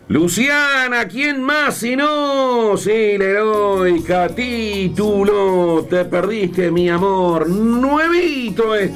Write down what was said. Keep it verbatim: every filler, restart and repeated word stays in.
Luciana, ¿quién más si no? Sí, la heroica, título, te perdiste mi amor, nuevito esto.